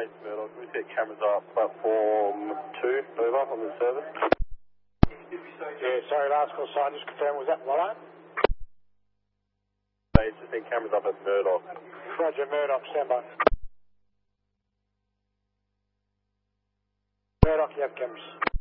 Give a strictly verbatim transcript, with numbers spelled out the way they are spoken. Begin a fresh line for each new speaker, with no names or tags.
Base Murdoch, we get cameras up, platform two, over on the service.
Yeah, sorry, last call sign, just confirm, was that Lolo?
Base, just need cameras up at Murdoch.
Roger, Murdoch, stand by. Murdoch, you have cameras.